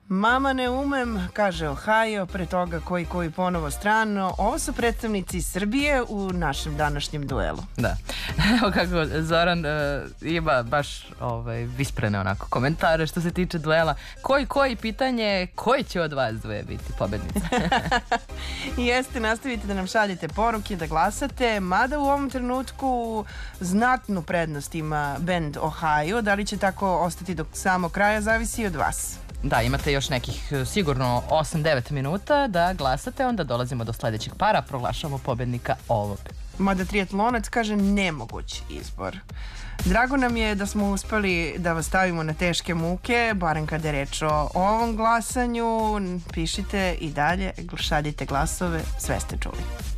Mama ne umem, kaže Ohio, pre toga koji ponovo strano. Ovo su predstavnici Srbije u našem današnjem duelu. Da. Evo kako Zoran ima baš visprene onako komentare što se tiče duela. Koji pitanje, koji će od vas dvoje biti pobednice? Jeste, nastavite da nam šaljete poruke, da glasate, mada u ovom trenutku znatnu prednost ima bend Ohio. Da li će tako ostati do samog kraja, zavisi od vas. Da, imate još nekih sigurno 8-9 minuta da glasate, onda dolazimo do sledećeg para, proglašamo pobednika ovog. Mada triatlonac kaže nemoguć izbor. Drago nam je da smo uspeli da vas stavimo na teške muke, barem kada je reč o ovom glasanju. Pišite i dalje, šaljite glasove, sve ste čuli.